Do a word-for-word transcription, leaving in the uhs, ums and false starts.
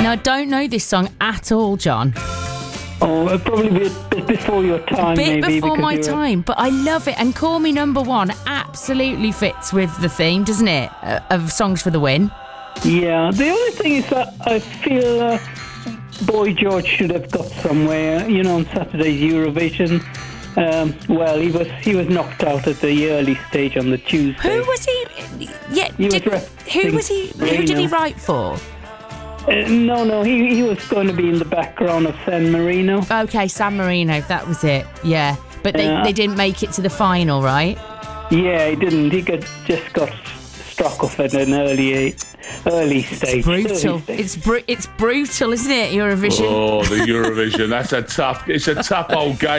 Now, I don't know this song at all, John. Oh, uh, probably a bit before your time, Bit maybe. before my you're a- time, but I love it. And Call Me Number One absolutely fits with the theme, doesn't it, uh, of Songs for the Win? Yeah, the only thing is that I feel uh, Boy George should have got somewhere, you know, on Saturday's Eurovision. Um, well, he was he was knocked out at the early stage on the Tuesday. Who was he? Yeah, He did, was who was he? Who did he Marino. write for? Uh, no, no, he he was going to be in the background of San Marino. Okay, San Marino, that was it. Yeah, but they, Yeah. they didn't make it to the final, right? Yeah, he didn't. He got, just got struck off at an early early stage. Brutal. early stage. It's br- it's brutal, isn't it? Eurovision. Oh, the Eurovision. That's a tough, it's a tough old game.